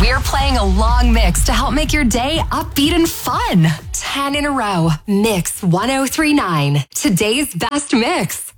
We're playing a long mix to help make your day upbeat and fun. 10 in a row. Mix 1039. Today's best mix.